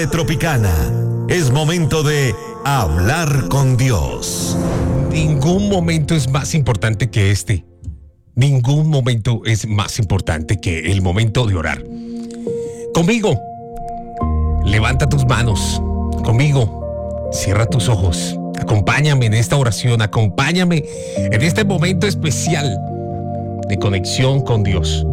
Tropicana. Es momento de hablar con Dios. Ningún momento es más importante que este. Ningún momento es más importante que el momento de orar. Conmigo, levanta tus manos. Conmigo, cierra tus ojos. Acompáñame en esta oración. Acompáñame en este momento especial de conexión con Dios.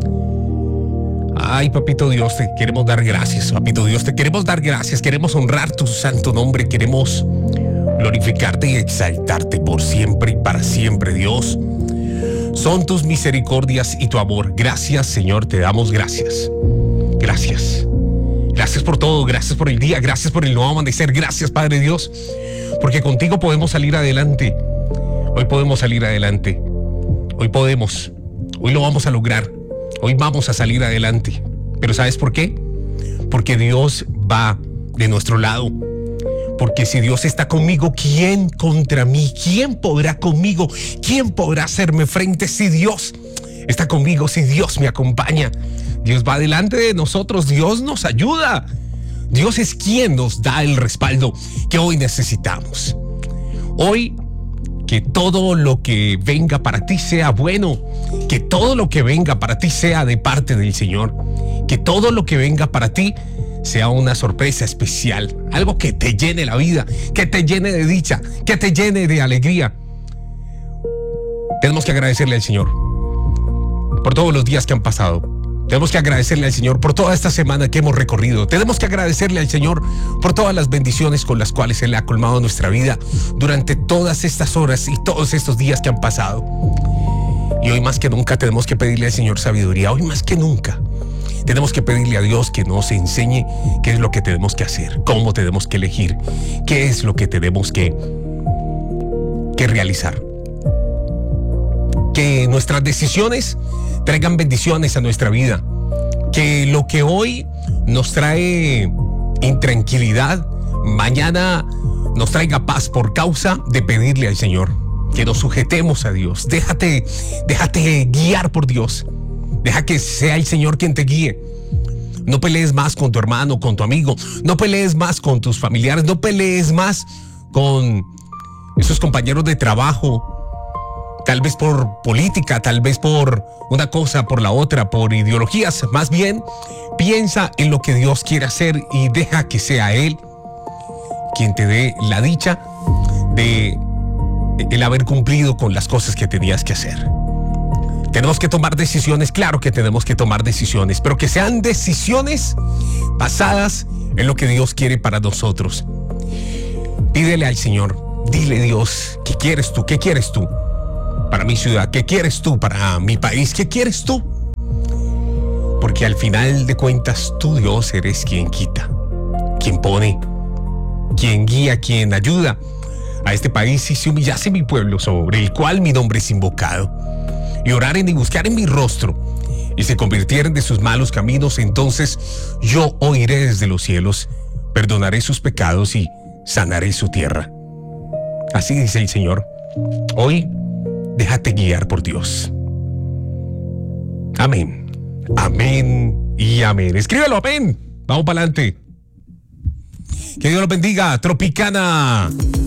Ay, papito Dios, te queremos dar gracias. Papito Dios, te queremos dar gracias. Queremos honrar tu santo nombre. Queremos glorificarte y exaltarte por siempre y para siempre, Dios. Son tus misericordias y tu amor. Gracias, Señor, te damos gracias. Gracias. Gracias por todo. Gracias por el día. Gracias por el nuevo amanecer. Gracias, Padre Dios, porque contigo podemos salir adelante. Hoy podemos salir adelante. Hoy podemos. Hoy lo vamos a lograr. Hoy vamos a salir adelante. ¿Pero sabes por qué? Porque Dios va de nuestro lado. Porque si Dios está conmigo, ¿quién contra mí? ¿Quién podrá conmigo? ¿Quién podrá hacerme frente si Dios está conmigo? Si Dios me acompaña. Dios va delante de nosotros. Dios nos ayuda. Dios es quien nos da el respaldo que hoy necesitamos. Hoy, que todo lo que venga para ti sea bueno. Que todo lo que venga para ti sea de parte del Señor. Que todo lo que venga para ti sea una sorpresa especial. Algo que te llene la vida, que te llene de dicha, que te llene de alegría. Tenemos que agradecerle al Señor por todos los días que han pasado. Tenemos que agradecerle al Señor por toda esta semana que hemos recorrido. Tenemos que agradecerle al Señor por todas las bendiciones con las cuales Él ha colmado nuestra vida durante todas estas horas y todos estos días que han pasado. Y hoy más que nunca tenemos que pedirle al Señor sabiduría. Hoy más que nunca tenemos que pedirle a Dios que nos enseñe qué es lo que tenemos que hacer, cómo tenemos que elegir, qué es lo que tenemos que realizar. Que nuestras decisiones traigan bendiciones a nuestra vida. Que lo que hoy nos trae intranquilidad, mañana nos traiga paz por causa de pedirle al Señor. Que nos sujetemos a Dios. Déjate guiar por Dios. Deja que sea el Señor quien te guíe. No pelees más con tu hermano, con tu amigo. No pelees más con tus familiares. No pelees más con esos compañeros de trabajo. Tal vez por política, tal vez por una cosa, por la otra, por ideologías. Más bien, piensa en lo que Dios quiere hacer y deja que sea Él quien te dé la dicha de el haber cumplido con las cosas que tenías que hacer. Tenemos que tomar decisiones, claro que tenemos que tomar decisiones, pero que sean decisiones basadas en lo que Dios quiere para nosotros. Pídele al Señor, dile Dios, ¿qué quieres tú? ¿Qué quieres tú para mi ciudad? ¿Qué quieres tú para mi país? ¿Qué quieres tú? Porque al final de cuentas, tú, Dios, eres quien quita, quien pone, quien guía, quien ayuda a este país. Si se humillase mi pueblo sobre el cual mi nombre es invocado, y oraren y buscaren mi rostro, y se convirtieren de sus malos caminos, entonces yo oiré desde los cielos, perdonaré sus pecados y sanaré su tierra. Así dice el Señor. Hoy, déjate guiar por Dios. Amén. Amén y amén. Escríbelo, amén. Vamos para adelante. Que Dios los bendiga. Tropicana.